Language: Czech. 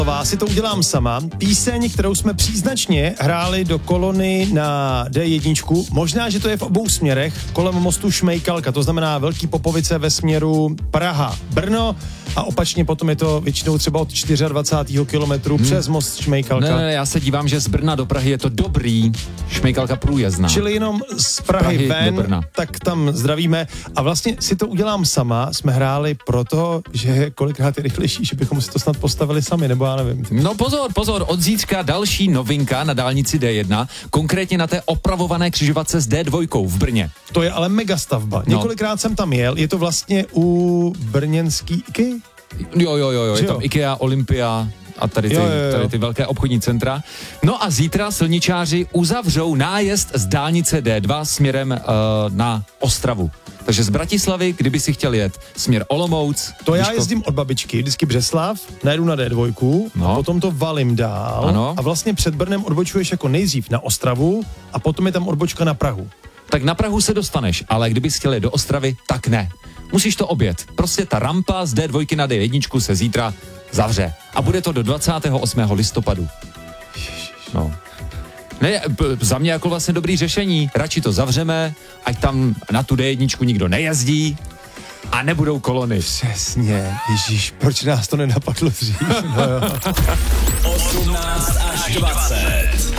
Si to udělám sama. Píseň, kterou jsme příznačně hráli do kolony na D1. Možná, že to je v obou směrech, kolem mostu Šmejkalka, to znamená Velký Popovice ve směru Praha-Brno a opačně potom je to většinou třeba od 24. kilometru přes most Šmejkalka. Ne, já se dívám, že z Brna do Prahy je to dobrý, Šmejkalka průjezdná. Čili jenom z Prahy ven, tak tam zdravíme. A vlastně si to udělám sama, jsme hráli proto, že kolikrát je rychlejší, že bychom si to snad postavili sami, nebo já nevím. No pozor, od zítřka další novinka na dálnici D1, konkrétně na té opravované křižovatce s D2 v Brně. To je ale mega stavba. Několikrát jsem tam jel, je to vlastně u brněnský IKEA? Jo, je tam IKEA, Olympia a tady ty velké obchodní centra. No a zítra silničáři uzavřou nájezd z dálnice D2 směrem na Ostravu. Takže z Bratislavy, kdyby si chtěl jet směr Olomouc. To já jezdím od babičky, vždycky Břeslav, najedu na D2 a potom to valím dál a vlastně před Brnem odbočuješ jako nejdřív na Ostravu a potom je tam odbočka na Prahu. Tak na Prahu se dostaneš, ale kdyby chtěl jet do Ostravy, tak ne. Musíš to objet. Prostě ta rampa z D2 na D1 se zítra zavře. A bude to do 28. listopadu. No. Ne, za mě jako vlastně dobrý řešení. Radši to zavřeme, ať tam na tu D1 nikdo nejezdí a nebudou kolony. Přesně. Ježíš, proč nás to nenapadlo dřív? No jo. 18 až 20.